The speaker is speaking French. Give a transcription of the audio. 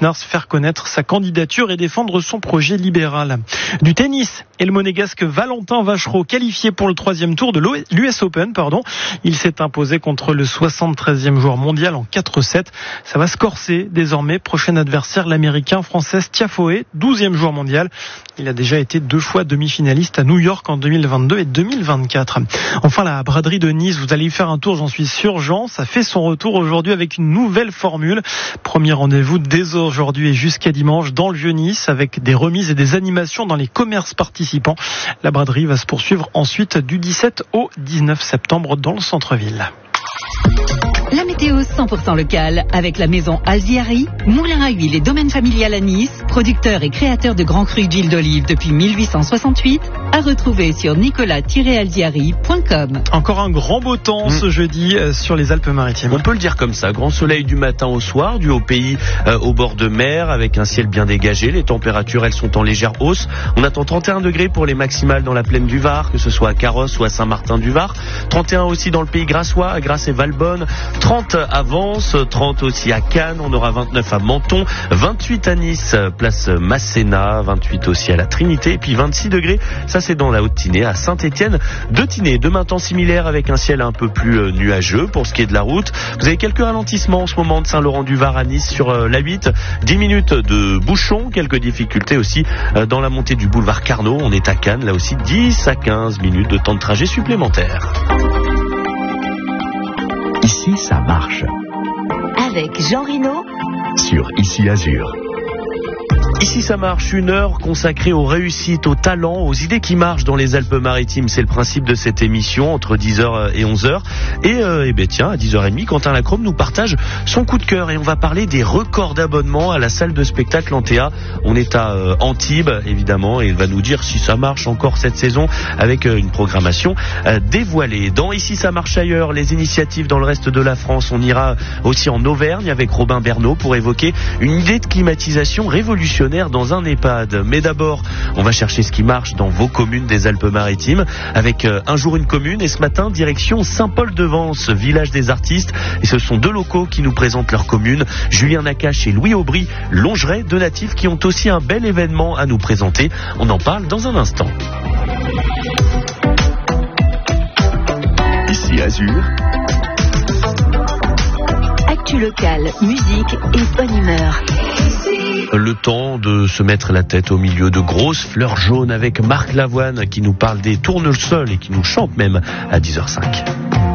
Lisnard faire connaître sa candidature et défendre son projet libéral. Du tennis et le monégasque Valentin Vachereau qualifié pour le 3e tour de l'US Open. Il s'est imposé contre le 73e joueur mondial en 4-7. Ça va se corser désormais. Prochain adversaire, l'américain Frances Tiafoe, 12e joueur mondial. Il a déjà été 2 fois demi-finaliste à New York en 2022 et 2024. Enfin, la braderie de Nice, vous allez y faire un tour, j'en suis sûr, Jean. Ça fait son retour aujourd'hui avec une nouvelle formule. Premier rendez-vous dès aujourd'hui et jusqu'à dimanche dans le Vieux-Nice avec des remises et des animations dans les commerces participants. La braderie va se poursuivre ensuite du 17 au 19 septembre dans le centre-ville. La météo 100% locale avec la maison Alziari, moulin à huile et domaine familial à Nice, producteur et créateur de grands crus d'huile d'olive depuis 1868, à retrouver sur nicolas-alziari.com. Encore un grand beau temps ce jeudi sur les Alpes-Maritimes. On peut le dire comme ça, grand soleil du matin au soir, du haut pays au bord de mer avec un ciel bien dégagé. Les températures, elles sont en légère hausse. On attend 31 degrés pour les maximales dans la plaine du Var, que ce soit à Carrosse ou à Saint-Martin-du-Var. 31 aussi dans le pays grassois, à Grasse et Valbonne. 30 à Vence, 30 aussi à Cannes, on aura 29 à Menton, 28 à Nice, place Masséna, 28 aussi à la Trinité, et puis 26 degrés, ça c'est dans la Haute-Tinée, à Saint-Étienne de Tinée. Demain, temps similaire avec un ciel un peu plus nuageux pour ce qui est de la route. Vous avez quelques ralentissements en ce moment de Saint-Laurent-du-Var à Nice sur la 8, 10 minutes de bouchons, quelques difficultés aussi dans la montée du boulevard Carnot, on est à Cannes, là aussi 10 à 15 minutes de temps de trajet supplémentaire. Ici, ça marche. Avec Jean Rino Sur Ici Azur. Ici ça marche, 1 heure consacrée aux réussites, aux talents, aux idées qui marchent dans les Alpes-Maritimes. C'est le principe de cette émission entre 10h et 11h. Et tiens, à 10h30, Quentin Lacrome nous partage son coup de cœur et on va parler des records d'abonnement à la salle de spectacle Antea. On est à Antibes, évidemment, et il va nous dire si ça marche encore cette saison avec une programmation dévoilée. Dans Ici ça marche ailleurs, les initiatives dans le reste de la France, on ira aussi en Auvergne avec Robin Bernot pour évoquer une idée de climatisation révolutionnaire dans un EHPAD. Mais d'abord, on va chercher ce qui marche dans vos communes des Alpes-Maritimes avec Un jour une commune et ce matin, direction Saint-Paul-de-Vence, village des artistes. Et ce sont 2 locaux qui nous présentent leur commune, Julien Nakache et Louis Aubry, Longeray, 2 natifs qui ont aussi un bel événement à nous présenter. On en parle dans un instant. Ici Azur. Actu locale, musique et bonne humeur. Le temps de se mettre la tête au milieu de grosses fleurs jaunes avec Marc Lavoine qui nous parle des tournesols et qui nous chante même à 10h05.